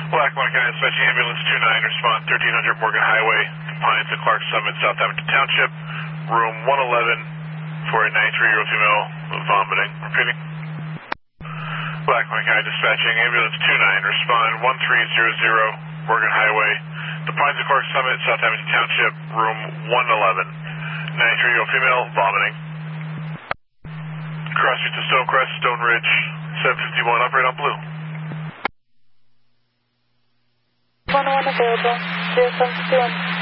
Blackmore County Dispatching Ambulance 29, respond 1300 Morgan Highway, Pines and Clark Summit, South Hamilton Township, room 111 for a 93-year-old female vomiting. Repeating. Blackmore County Dispatching Ambulance 29, respond 1300 Morgan Highway, the Pines and Clark Summit, South Hamilton Township, room 111. 93-year-old female vomiting. Cross street to Stonecrest, Stone Ridge, 751, operate on blue. 101 available, 0751.